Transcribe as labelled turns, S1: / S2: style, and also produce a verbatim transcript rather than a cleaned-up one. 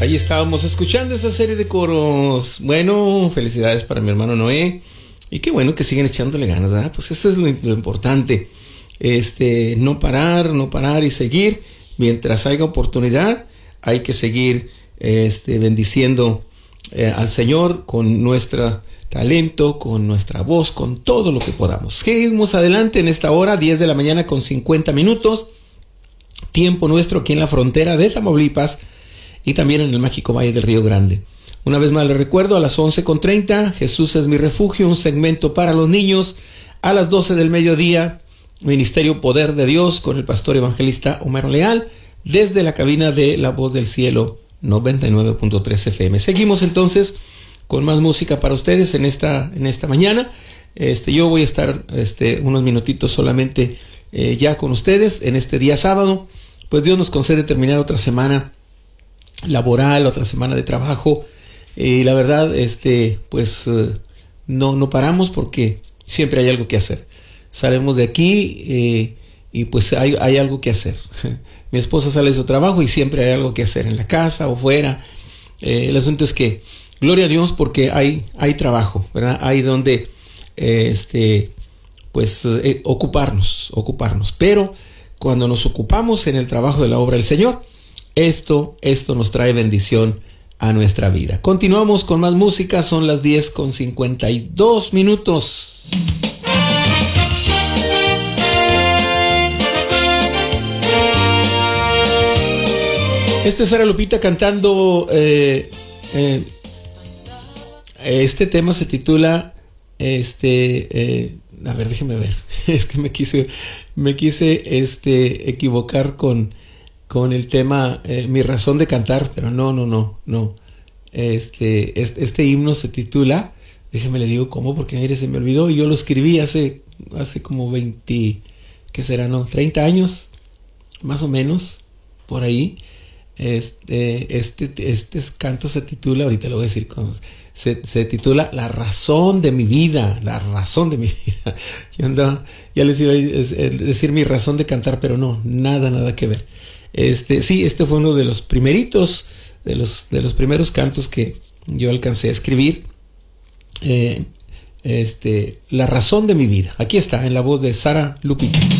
S1: Ahí estábamos escuchando esa serie de coros. Bueno, felicidades para mi hermano Noé. Y qué bueno que siguen echándole ganas, ¿verdad? Pues eso es lo, lo importante. Este, no parar, no parar y seguir. Mientras haya oportunidad, hay que seguir este, bendiciendo eh, al Señor con nuestro talento, con nuestra voz, con todo lo que podamos. Seguimos adelante en esta hora, diez de la mañana con cincuenta minutos. Tiempo nuestro aquí en la frontera de Tamaulipas y también en el mágico Valle del Río Grande. Una vez más les recuerdo, a las once con treinta, Jesús es mi refugio, un segmento para los niños. A las doce del mediodía, Ministerio Poder de Dios con el pastor evangelista Homero Leal, desde la cabina de La Voz del Cielo noventa y nueve punto tres F M. Seguimos entonces con más música para ustedes en esta, en esta mañana. Este, yo voy a estar este, unos minutitos solamente eh, ya con ustedes en este día sábado. Pues Dios nos concede terminar otra semana laboral, otra semana de trabajo. Y la verdad, este, pues uh, no, no paramos porque siempre hay algo que hacer. Salimos de aquí eh, y pues hay, hay algo que hacer. Mi esposa sale de su trabajo y siempre hay algo que hacer en la casa o fuera. Eh, el asunto es que, gloria a Dios, porque hay, hay trabajo, ¿verdad? Hay donde eh, este, pues eh, ocuparnos, ocuparnos. Pero cuando nos ocupamos en el trabajo de la obra del Señor, esto, esto nos trae bendición a nuestra vida. Continuamos con más música, son las diez con cincuenta y dos minutos. Este es Sara Lupita cantando, eh, eh, este tema se titula, este, eh, a ver, déjeme ver, es que me quise, me quise, este, equivocar con... con el tema eh, Mi razón de cantar, pero no, no, no, no. Este, este, este himno se titula, déjeme le digo cómo, porque mire, se me olvidó, y yo lo escribí hace, hace como veinte, ¿qué será, no? treinta años, más o menos, por ahí. Este, este, este canto se titula, ahorita lo voy a decir cómo, se, se titula La razón de mi vida, la razón de mi vida. Yo andaba, ya les iba a decir mi razón de cantar, pero no, nada, nada que ver. Este, sí, este fue uno de los primeritos, de los, de los primeros cantos que yo alcancé a escribir. Eh, este, La razón de mi vida. Aquí está, en la voz de Sara Lupita.